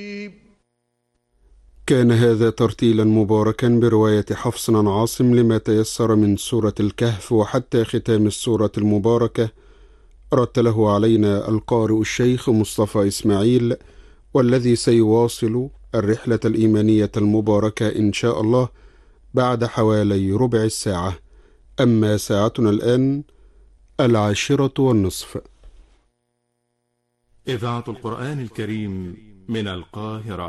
كان هذا ترتيلا مباركا برواية حفص عن عاصم لما تيسر من سورة الكهف وحتى ختام السورة المباركة. رتله علينا القارئ الشيخ مصطفى إسماعيل، والذي سيواصل الرحلة الإيمانية المباركة إن شاء الله بعد حوالي ربع الساعة. أما ساعتنا الآن 10:30. إذاعة القرآن الكريم من القاهرة.